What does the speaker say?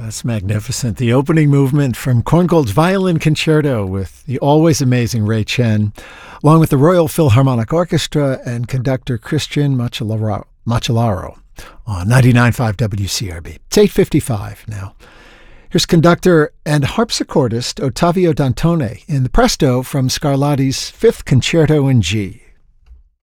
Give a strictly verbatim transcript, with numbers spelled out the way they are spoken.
That's magnificent. The opening movement from Korngold's Violin Concerto with the always amazing Ray Chen, along with the Royal Philharmonic Orchestra and conductor Christian Macellaro, Macellaro on ninety-nine point five W C R B. It's eight fifty-five now. Here's conductor and harpsichordist Ottavio Dantone in the presto from Scarlatti's Fifth Concerto in G.